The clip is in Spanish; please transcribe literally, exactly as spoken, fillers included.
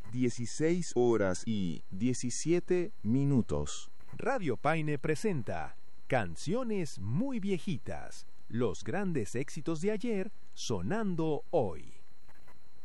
dieciséis horas y diecisiete minutos. Radio Paine presenta Canciones muy viejitas, los grandes éxitos de ayer sonando hoy.